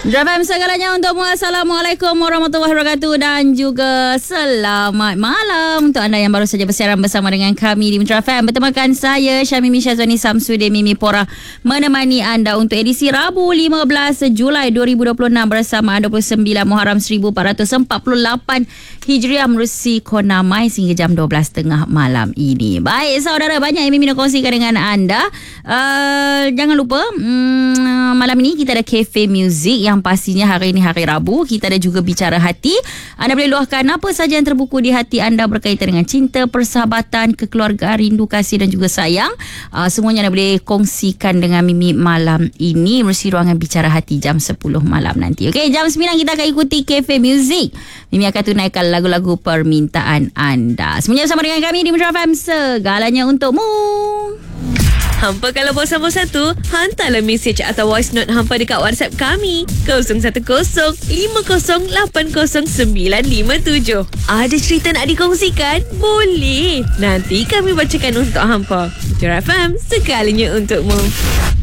Drama segalanya untukmu. Assalamualaikum warahmatullahi wabarakatuh dan juga selamat malam untuk anda yang baru saja bersiaran bersama dengan kami di Mitra FM. Bertemakan saya Syamimi Syazwani Samsudin Mimi Pora menemani anda untuk edisi Rabu 15 Julai 2026 bersama 29 Muharram 1448 Hijriah menerusi Konamai sehingga jam 12.30 malam ini. Baik saudara, banyak yang Mimi nak kongsikan dengan anda. Jangan lupa malam ini kita ada Cafe Music yang pastinya hari ini hari Rabu. Kita ada juga Bicara Hati. Anda boleh luahkan apa saja yang terbuku di hati anda berkaitan dengan cinta, persahabatan, kekeluargaan, rindu, kasih dan juga sayang. Semuanya anda boleh kongsikan dengan Mimi malam ini melalui ruangan Bicara Hati jam 10 malam nanti. Okey, jam 9 kita akan ikuti Cafe Music. Mimi akan tunaikan lagu-lagu permintaan anda. Semuanya bersama dengan kami di Mitra FM, segalanya untukmu. Hampa kalau bosan-bosan tu, hantarlah mesej atau voice note hampa dekat WhatsApp kami 0105080957. Ada cerita nak dikongsikan? Boleh. Nanti kami bacakan untuk hampa. Mitra FM, segalanya untukmu.